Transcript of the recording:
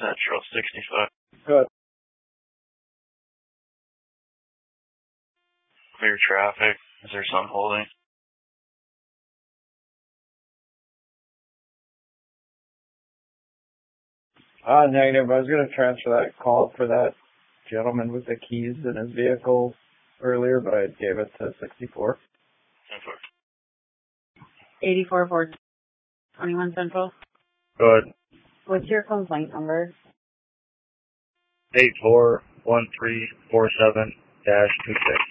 Central 65. Good. Clear traffic. Is there some holding? Negative. I was going to transfer that call for that gentleman with the keys in his vehicle earlier, but I gave it to 64. 84-421 Central. Good. What's your complaint number? 841347-26.